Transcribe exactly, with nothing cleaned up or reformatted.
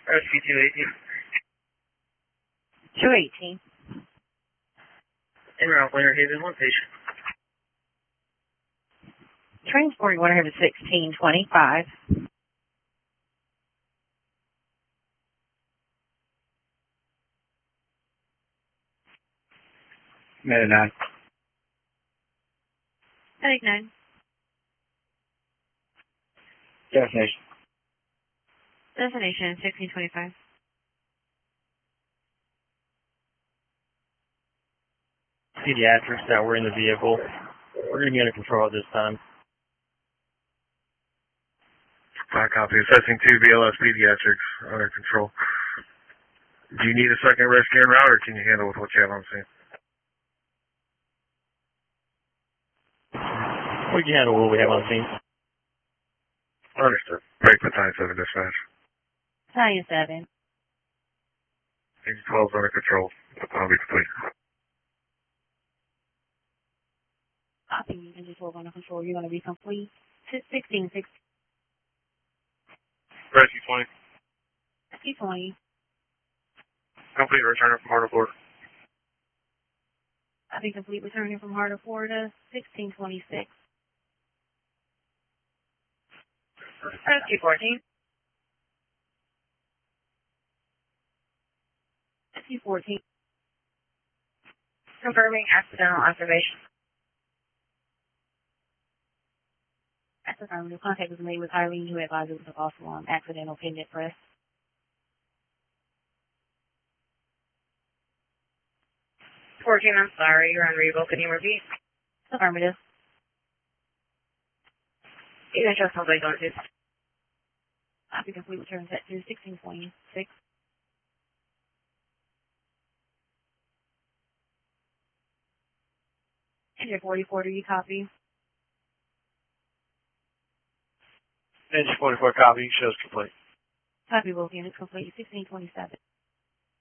Rescue two eighteen. two eighteen. En route, Winter Haven, one patient. Transporting Winter Haven sixteen twenty-five. Medic nine. Medic nine. Destination. Destination sixteen twenty-five. Pediatrics that were in the vehicle. We're going to be under control at this time. Fine copy. Assessing two B L S Pediatrics under control. Do you need a second rescue en route, or can you handle with what you have on scene? We can handle what we have on scene. Understood. Break for time seven dispatch. Battalion seven. Engine twelve is under control. I'll be complete. Copy. Engine twelve under control. You're going to be complete. sixteen sixteen. Rescue twenty. Rescue twenty. Complete returning from Heart of Florida. Copy. Complete returning from Heart of Florida. sixteen twenty-six. Rescue fourteen. Rescue fourteen. Confirming accidental observation. As affirmative, contact was made with Irene, who advised it was a false alarm, accidental pendant press. fourteen, I'm sorry, you're on Revo. Can you repeat? Affirmative. You can show somebody going to. Copy. Complete return set to sixteen twenty-six. Engine forty-four, do you copy? Engine forty-four copy, shows complete. Copy, both units complete, sixteen twenty-seven.